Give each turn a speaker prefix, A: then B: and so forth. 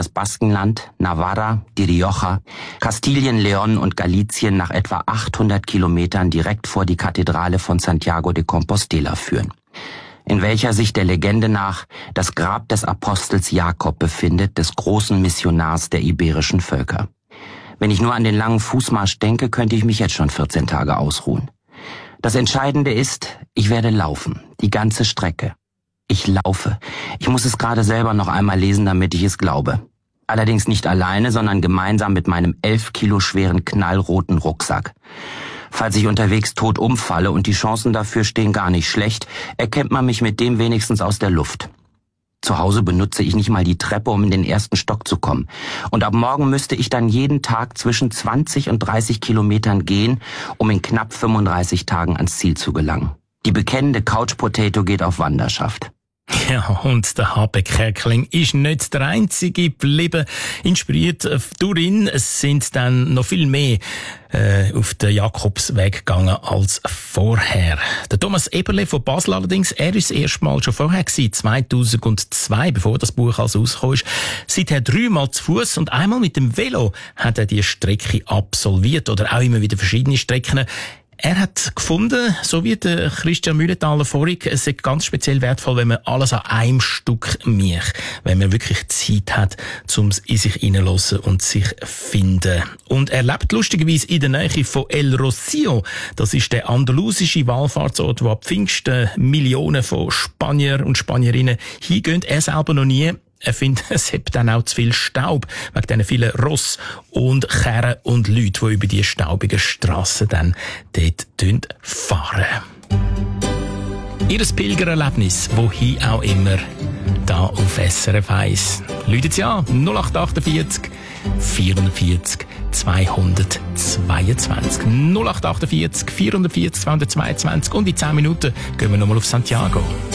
A: das Baskenland, Navarra, die Rioja, Kastilien, León und Galicien nach etwa 800 Kilometern direkt vor die Kathedrale von Santiago de Compostela führen, in welcher sich der Legende nach das Grab des Apostels Jakob befindet, des großen Missionars der iberischen Völker. Wenn ich nur an den langen Fußmarsch denke, könnte ich mich jetzt schon 14 Tage ausruhen. Das Entscheidende ist, ich werde laufen, die ganze Strecke. Ich laufe. Ich muss es gerade selber noch einmal lesen, damit ich es glaube. Allerdings nicht alleine, sondern gemeinsam mit meinem 11 Kilo schweren knallroten Rucksack. Falls ich unterwegs tot umfalle, und die Chancen dafür stehen gar nicht schlecht, erkennt man mich mit dem wenigstens aus der Luft. Zu Hause benutze ich nicht mal die Treppe, um in den ersten Stock zu kommen. Und ab morgen müsste ich dann jeden Tag zwischen 20 und 30 Kilometern gehen, um in knapp 35 Tagen ans Ziel zu gelangen. Die bekennende Couch Potato geht auf Wanderschaft.
B: Ja, und der Habeck Kerkeling ist nicht der einzige geblieben. Inspiriert durch ihn sind dann noch viel mehr auf den Jakobsweg gegangen als vorher. Der Thomas Eberle von Basel allerdings, er ist das erste Mal schon vorher gewesen, 2002, bevor das Buch also rausgekommen ist. Seither 3-mal zu Fuß und einmal mit dem Velo hat er die Strecke absolviert oder auch immer wieder verschiedene Strecken. Er hat gefunden, so wie der Christian Mühlenthaler vorhin, es ist ganz speziell wertvoll, wenn man alles an einem Stück macht, wenn man wirklich Zeit hat, um es in sich hineinzulassen und sich finden. Und er lebt lustigerweise in der Nähe von El Rocío. Das ist der andalusische Wallfahrtsort, wo ab Pfingsten Millionen von Spanier und Spanierinnen hingehen. Er selber noch nie. Er findet, es hat dann auch zu viel Staub, wegen diesen vielen Ross und Kerren und Leute, die über die staubigen Strassen dann dort fahren. Ihres Pilgererlebnis, wohin auch immer, da auf SRF 1. Läutet Sie an, 0848 44 222. 0848 44 222. Und in 10 Minuten gehen wir nochmal auf Santiago.